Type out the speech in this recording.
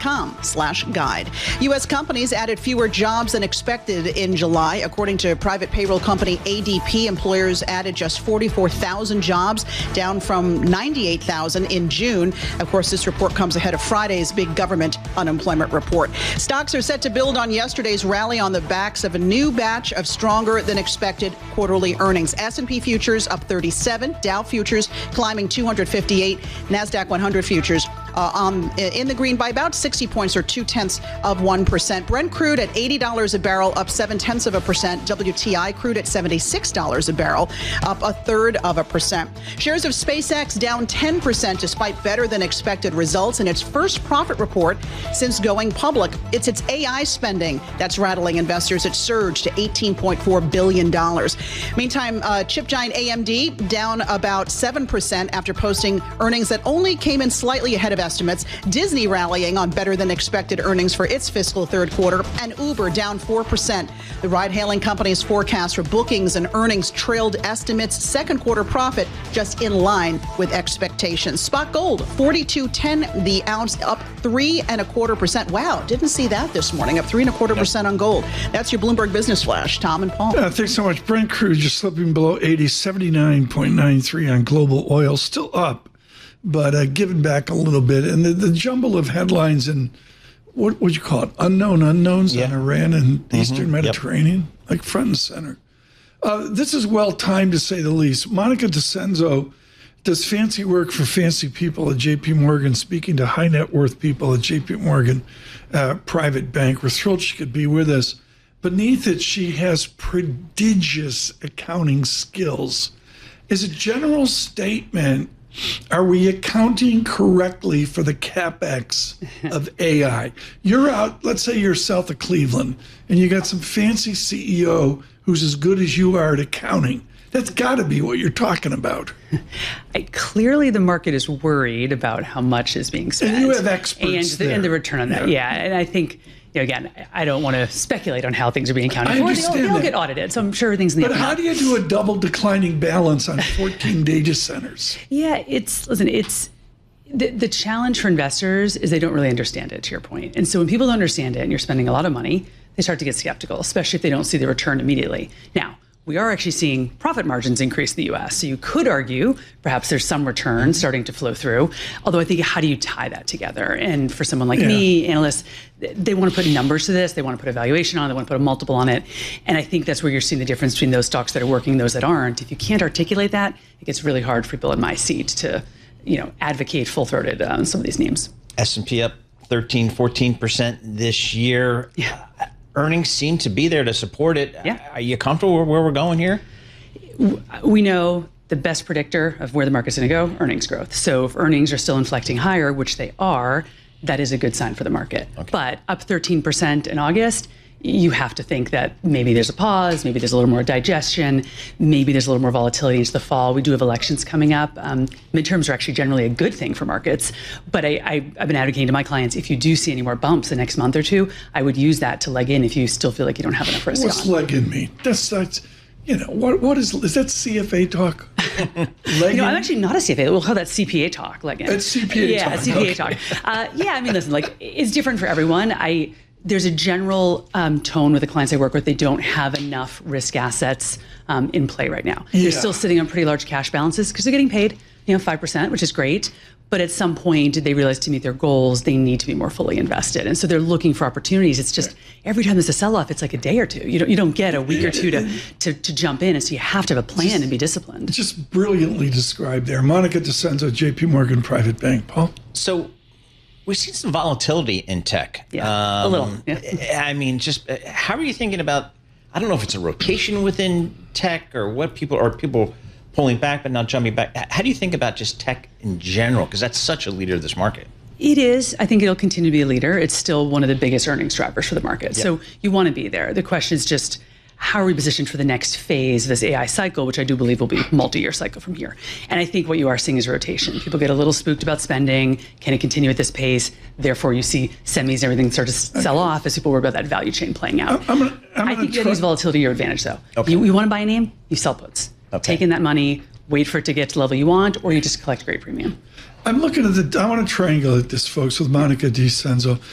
spacetech.com/guide. U.S. companies added fewer jobs than expected in July. According to private payroll company ADP, employers added just 44,000 jobs, down from 98,000 in June. Of course, this report comes ahead of Friday's big government unemployment report. Stocks are set to build on yesterday's rally on the backs of a new batch of stronger than expected quarterly earnings. S&P futures up 37, Dow futures climbing 258, NASDAQ 100 futures in the green by about 60 points or 0.2%. Brent crude at $80 a barrel, up 0.7%. WTI crude at $76 a barrel, up 0.33%. Shares of SpaceX down 10% despite better than expected results in its first profit report since going public. It's its AI spending that's rattling investors. It surged to $18.4 billion. Meantime, chip giant AMD down about 7% after posting earnings that only came in slightly ahead of estimates. Disney rallying on better than expected earnings for its fiscal third quarter, and Uber down 4%. The ride-hailing company's forecast for bookings and earnings trailed estimates. Second quarter profit just in line with expectations. Spot gold, $42.10 the ounce, up 3.25%. Wow, didn't see that this morning. Up 3.25% on gold. That's your Bloomberg Business Flash. Tom and Paul. Thanks so much. Brent crude just slipping below 80, 79.93 on global oil, still up, but giving back a little bit. And the jumble of headlines and what would you call it? Unknown unknowns on Iran and the Eastern Mediterranean, like front and center. This is well timed, to say the least. Monica DeCenzo does fancy work for fancy people at JP Morgan, speaking to high net worth people at JP Morgan Private Bank. We're thrilled she could be with us. Beneath it, she has prodigious accounting skills. As a general statement, are we accounting correctly for the CapEx of AI? You're out, let's say you're south of Cleveland, and you got some fancy CEO who's as good as you are at accounting. That's got to be what you're talking about. Clearly, the market is worried about how much is being spent. And you have experts and the return on that. Yeah, and I think, again, I don't want to speculate on how things are being accounted for. They'll get audited, so I'm sure everything's in the But how do you do a double declining balance on 14 data centers? Yeah, it's the challenge for investors is they don't really understand it, to your point. And so when people don't understand it and you're spending a lot of money, they start to get skeptical, especially if they don't see the return immediately. Now, we are actually seeing profit margins increase in the U.S. So you could argue perhaps there's some return starting to flow through. Although I think, how do you tie that together? And for someone like me, analysts, they want to put numbers to this. They want to put a valuation on it. They want to put a multiple on it. And I think that's where you're seeing the difference between those stocks that are working and those that aren't. If you can't articulate that, it gets really hard for people in my seat to, advocate full-throated on some of these names. S&P up 13, 14% this year. Yeah. Earnings seem to be there to support it. Yeah. Are you comfortable where we're going here? We know the best predictor of where the market's going to go, earnings growth. So if earnings are still inflecting higher, which they are, that is a good sign for the market. Okay. But up 13% in August, you have to think that maybe there's a pause, maybe there's a little more digestion, maybe there's a little more volatility into the fall. We do have elections coming up. Midterms are actually generally a good thing for markets. But I've been advocating to my clients, if you do see any more bumps the next month or two, I would use that to leg in if you still feel like you don't have enough risk on. What's leg in mean? That's what is that CFA talk? I'm actually not a CFA. We'll call that CPA talk. Leg in. It's CPA talk. Yeah, CPA talk. Listen, it's different for everyone. There's a general tone with the clients I work with. They don't have enough risk assets in play right now. They're still sitting on pretty large cash balances because they're getting paid, 5%, which is great. But at some point, they realize to meet their goals, they need to be more fully invested. And so they're looking for opportunities. It's just every time there's a sell-off, it's like a day or two. You don't get a week or two to jump in. And so you have to have a plan and be disciplined. Just brilliantly described there. Monica DeCenzo, JP Morgan Private Bank. Paul? So we've seen some volatility in tech. Yeah, a little. Yeah. Just how are you thinking about, I don't know if it's a rotation within tech or what people pulling back but not jumping back. How do you think about just tech in general? Because that's such a leader of this market. It is. I think it'll continue to be a leader. It's still one of the biggest earnings drivers for the market. Yep. So you want to be there. The question is just, how are we positioned for the next phase of this AI cycle, which I do believe will be a multi-year cycle from here. And I think what you are seeing is rotation. People get a little spooked about spending. Can it continue at this pace? Therefore, you see semis and everything start to sell off as people worry about that value chain playing out. I think you use volatility to your advantage, though. Okay. You want to buy a name, you sell puts. Okay. Take in that money, wait for it to get to the level you want, or you just collect a great premium. I'm looking at I want to triangulate this, folks, with Monica DeCenzo.